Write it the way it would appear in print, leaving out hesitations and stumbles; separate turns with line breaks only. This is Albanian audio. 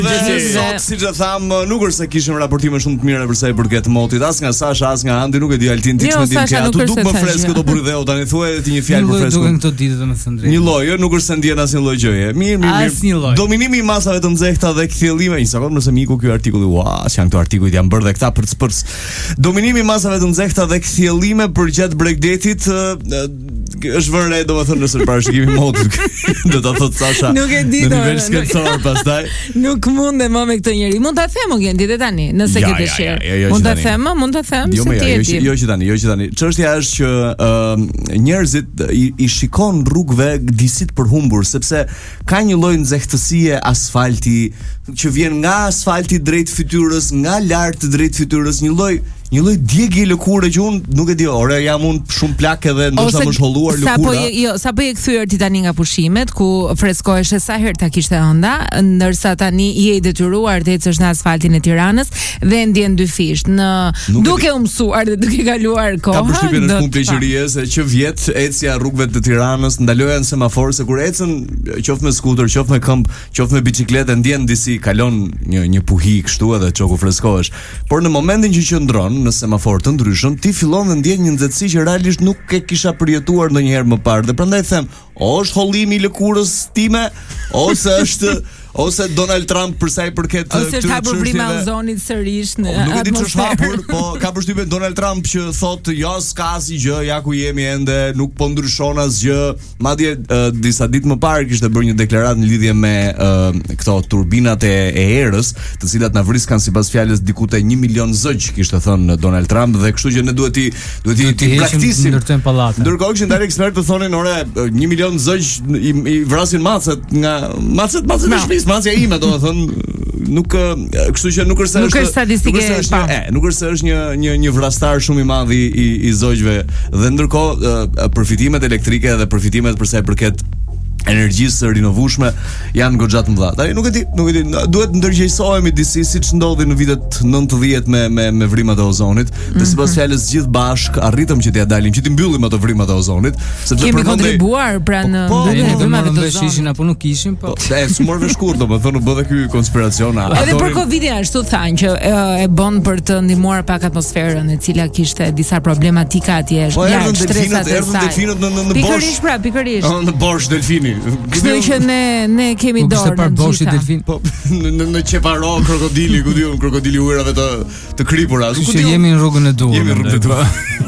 Siç e tham, nuk është se kishim raportime shumë të mira për sa i përket motit, as nga Sasha, as nga Andi, nuk e di Altin ti çmendim ke aty, duk më fresk këto burridheu tani thuaj ti një fjalë për freskun.
Nuk këto ditë domethënë drejt.
Një lloj, nuk është se ndjen asnjë lloj gjëje. Mirë. Dominimi i masave të nxehta dhe kthjellime, një sekond nëse miku ky artikulli, çan këto artikujt janë bërë dhe këta përc. Dominimi i masave të nxehta dhe kthjellime përgjatë Bregdetit është vënë re domethënë nëse parashikimi i motit. Do ta thot Sasha.
Nuk e di
domethënë. Pastaj
nuk mundem më me këtë njerëz. Mund ta them Gjendi te tani, nëse ke dëshirë. Mund ta them,
se ti e di. Jo që tani. Çështja është që njerëzit i shikon rrugëve disit për humbur, sepse ka një lloj nxehtësie asfalti që vjen nga asfalti drejt fytyrës, nga lart drejt fytyrës, një lloj djegje lëkure që unë nuk e di, ore jam unë shumë plak edhe ndoshta më shholluar lëkura.
Sapo je kthyer ti tani nga pushimet ku freskoheshe sa herë ta kishte ënda, ndërsa tani je i detyruar të ecësh në asfaltin e Tiranës dhe ndjen dy fisht duke u mësuar dhe duke kaluar kohë.
Ka përshtypjen është punë pleqërie se që vjet ecja rrugëve të Tiranës, ndaloja në semafor se kur ecën qoftë me skuter, qoftë me këmbë, qoftë me bicikletë, ndjen disi kalon një puhi kështu edhe çoku freskohesh. Por në momentin që qëndron në semafor të ndryshëm, ti fillon të ndjen një nxehtësi që realisht nuk e kisha përjetuar ndonjëherë më parë. Dhe prandaj them, është hollimi i lëkurës time, ose Donald Trump për sa i përket
ose është hapur vrima e ozonit sërish në atmosferë.
Nuk e di ç'është hapur, po ka përshtypjen Donald Trump që thotë jo s'ka asgjë, ja ku jemi ende, nuk po ndryshon asgjë. Madje disa ditë më parë kishte bërë një deklaratë në lidhje me këto turbinat e erës, të cilat na vriskan sipas fjalës diku te 1 milion zogj, kishte thënë Donald Trump, dhe kështu që ne duhet i praktisim
ndërtojmë pallatin.
Ndërkohë që ndalë ekspertë thonin, ore, 1 milion zogj i vrasin macet në Macja ime, domethënë nuk kështu që nuk është se është një vrastar shumë i madh i zogjve, dhe ndërkohë përfitimet elektrike dhe përfitimet për sa i përket energjisë rinovueshme janë goxha të mëdha. Tani nuk e di, duhet ndërgjegjësohemi disi siç ndodhi në vitet 90 me vrimat e ozonit, dhe sipas fjalës gjithë bashk arritëm që t'ia dalim, që t'i mbyllim ato vrimat e ozonit, sepse
kemi kontribuar pra në mbylljen e vrimave të ozonit.
Ishin apo nuk ishin, po.
S'morve shkurt, domethënë u bë ky konspiracion.
Edhe për Covidin ashtu thanë që e bën për të ndihmuar pak atmosferën, e cila kishte disa problematika atje, jashtë stresat e saj. Pikërisht pra, pikërisht.
Në Bosch delfini.
Kështu që ne kemi dorë
në Boshi delfin.
Po në Qeparo krokodili, ku diun, krokodili ujërave të kripura.
Kështu që jemi në rrugën e duhur.